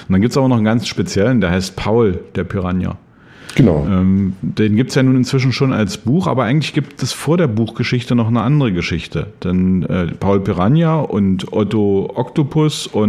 dann gibt es aber noch einen ganz speziellen, der heißt Paul, der Piranha. Genau. Den gibt es ja nun inzwischen schon als Buch, aber eigentlich gibt es vor der Buchgeschichte noch eine andere Geschichte. Denn Paul Piranha und Otto Oktopus und